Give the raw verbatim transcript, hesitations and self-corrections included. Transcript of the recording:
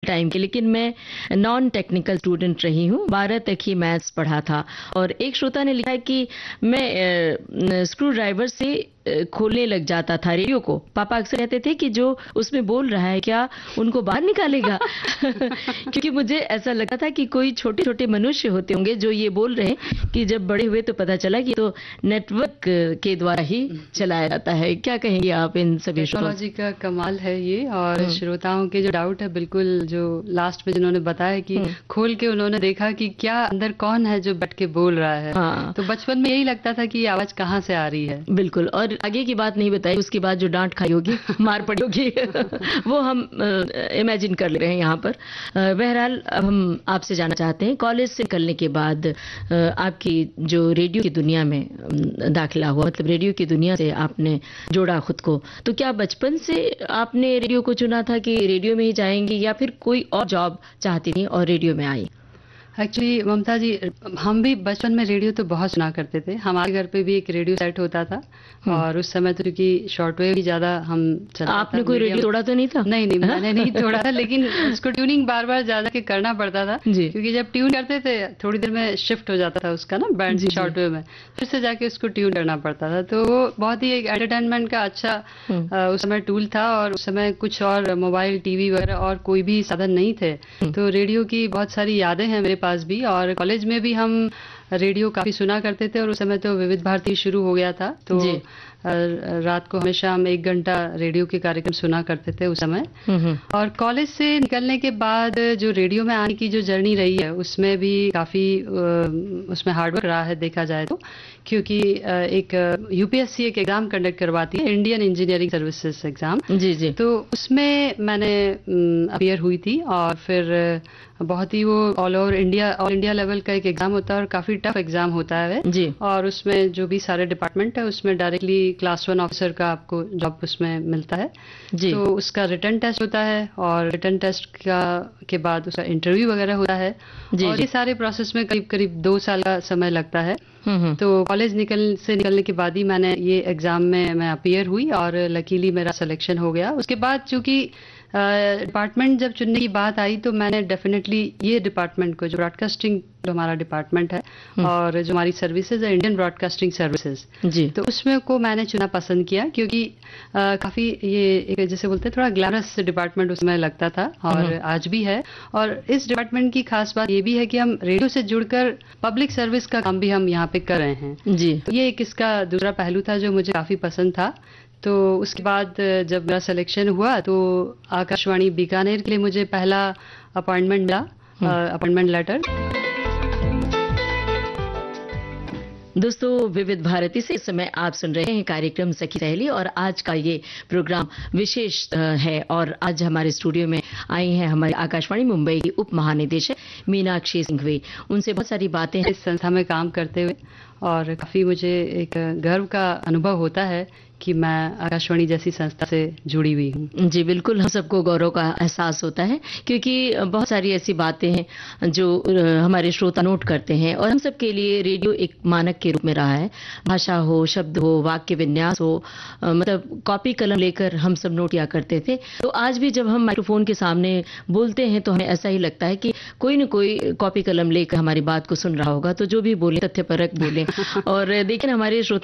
Time की, लेकिन मैं नॉन टेक्निकल स्टूडेंट रही हूँ, बारह तक ही मैथ्स पढ़ा था। और एक श्रोता ने लिखा है कि मैं स्क्रू ड्राइवर से खोलने लग जाता था रेडियो को। पापा अक्सर कहते थे कि जो उसमें बोल रहा है क्या उनको बाहर निकालेगा क्योंकि मुझे ऐसा लगता था कि कोई छोटे छोटे मनुष्य होते होंगे जो ये बोल रहे हैं कि जब बड़े हुए तो पता चला कि तो नेटवर्क के द्वारा ही चलाया जाता है। क्या कहेंगे आप इन सभी? टेक्नोलॉजी का कमाल है ये। और श्रोताओं के जो डाउट है, बिल्कुल जो लास्ट में जिन्होंने बताया कि खोल के उन्होंने देखा कि क्या अंदर कौन है जो बैठ के बोल रहा है। हाँ। तो बचपन में यही लगता था कि ये आवाज कहाँ से आ रही है। बिल्कुल। और आगे की बात नहीं बताई, उसके बाद जो डांट खाई होगी, मार पड़ी होगी वो हम इमेजिन कर ले रहे हैं यहाँ पर। बहरहाल अब हम आपसे जानना चाहते हैं, कॉलेज से निकलने के बाद आपकी जो रेडियो की दुनिया में दाखिला हुआ, मतलब रेडियो की दुनिया से आपने जोड़ा खुद को, तो क्या बचपन से आपने रेडियो को चुना था कि रेडियो में ही जाएंगी या फिर कोई और जॉब चाहती थी और रेडियो में आई? एक्चुअली ममता जी, हम भी बचपन में रेडियो तो बहुत सुना करते थे। हमारे घर पे भी एक रेडियो सेट होता था और उस समय तो क्योंकि शॉर्टवेव ही ज्यादा हम चलाते। आपने कोई रेडियो तोड़ा तो नहीं था? नहीं नहीं, मैंने नहीं तोड़ा था, लेकिन उसको ट्यूनिंग बार बार ज्यादा के करना पड़ता था क्योंकि जब ट्यून करते थे थोड़ी देर में शिफ्ट हो जाता था उसका ना बैंड शॉर्टवेव में, फिर से जाके उसको ट्यून करना पड़ता था। तो वो बहुत ही एक एंटरटेनमेंट का अच्छा उस समय टूल था और उस समय कुछ और मोबाइल टीवी वगैरह और कोई भी साधन नहीं थे। तो रेडियो की बहुत सारी यादें हैं मेरे पास भी। और कॉलेज में भी हम रेडियो काफी सुना करते थे और उस समय तो विविध भारती शुरू हो गया था, तो रात को हमेशा हम एक घंटा रेडियो के कार्यक्रम सुना करते थे उस समय। और कॉलेज से निकलने के बाद जो रेडियो में आने की जो जर्नी रही है उसमें भी काफी उसमें हार्डवर्क रहा है देखा जाए तो, क्योंकि एक यूपीएससी एक एग्जाम कंडक्ट करवाती है, इंडियन इंजीनियरिंग सर्विसेज एग्जाम। जी जी। तो उसमें मैंने अपीयर हुई थी और फिर बहुत ही वो all over India all India level का एक एग्जाम होता है और काफी टफ एग्जाम होता है जी। और उसमें जो भी सारे डिपार्टमेंट है उसमें डायरेक्टली क्लास वन ऑफिसर का आपको जॉब उसमें मिलता है जी। तो उसका रिटन टेस्ट होता है और रिटन टेस्ट का के बाद उसका इंटरव्यू वगैरह होता है जी, और जी। ये सारे प्रोसेस में करीब करीब दो साल का समय लगता है। तो कॉलेज निकल से निकलने के बाद ही मैंने ये एग्जाम में मैं अपीयर हुई और लकीली मेरा सिलेक्शन हो गया। उसके बाद चूंकि डिपार्टमेंट uh, जब चुनने की बात आई तो मैंने डेफिनेटली ये डिपार्टमेंट को, जो ब्रॉडकास्टिंग जो हमारा डिपार्टमेंट है और जो हमारी सर्विसेज है इंडियन ब्रॉडकास्टिंग सर्विसेज जी, तो उसमें को मैंने चुना पसंद किया क्योंकि uh, काफी ये जैसे बोलते हैं थोड़ा ग्लैमरस डिपार्टमेंट उसमें लगता था और आज भी है। और इस डिपार्टमेंट की खास बात ये भी है कि हम रेडियो से जुड़कर पब्लिक सर्विस का काम भी हम यहाँ पे कर रहे हैं जी। तो ये एक इसका दूसरा पहलू था जो मुझे काफी पसंद था। तो उसके बाद जब मेरा सिलेक्शन हुआ तो आकाशवाणी बीकानेर के लिए मुझे पहला अपॉइंटमेंट मिला, अपॉइंटमेंट लेटर। दोस्तों, विविध भारती से इस समय आप सुन रहे हैं कार्यक्रम सखी सहेली और आज का ये प्रोग्राम विशेष है और आज हमारे स्टूडियो में आई हैं हमारे आकाशवाणी मुंबई की उप महानिदेशक मीनाक्षी सिंघवी। उनसे बहुत सारी बातें इस संस्था में काम करते हुए और काफी मुझे एक गर्व का अनुभव होता है कि मैं आकाशवाणी जैसी संस्था से जुड़ी हुई हूँ। जी बिल्कुल, हम सबको गौरव का एहसास होता है क्योंकि बहुत सारी ऐसी बातें हैं जो हमारे श्रोता नोट करते हैं और हम सबके लिए रेडियो एक मानक के रूप में रहा है। भाषा हो, शब्द हो, वाक्य विन्यास हो, मतलब कॉपी कलम लेकर हम सब नोट किया करते थे। तो आज भी जब हम माइक्रोफोन के सामने बोलते हैं तो हमें ऐसा ही लगता है कि कोई न कोई कॉपी कलम लेकर हमारी बात को सुन रहा होगा, तो जो भी बोले तथ्यपरक बोले। और देखिए हमारे श्रोता